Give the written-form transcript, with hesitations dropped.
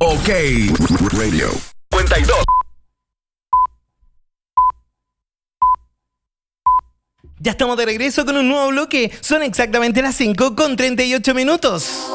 OK Radio 52. Ya estamos de regreso con un nuevo bloque. Son exactamente las 5:38.